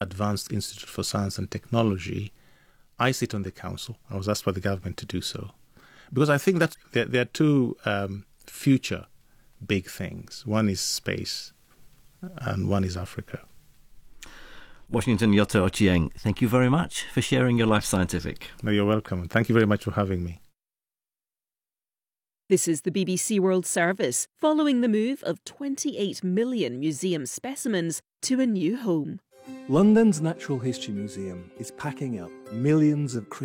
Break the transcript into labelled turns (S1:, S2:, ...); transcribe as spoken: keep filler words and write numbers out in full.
S1: Advanced Institute for Science and Technology. I sit on the council. I was asked by the government to do so. Because I think that there, there are two um, future big things. One is space and one is Africa.
S2: Washington Yoto Ochieng, thank you very much for sharing your Life Scientific.
S1: No, you're welcome. Thank you very much for having me.
S3: This is the B B C World Service, following the move of twenty-eight million museum specimens to a new home.
S4: London's Natural History Museum is packing up millions of creatures.